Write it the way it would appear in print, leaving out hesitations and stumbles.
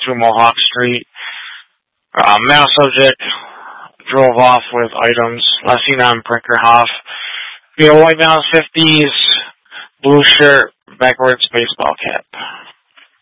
to Mohawk Street. Male subject drove off with items. Last seen on Brinkerhoff. Be a white male, 50s, blue shirt, backwards baseball cap.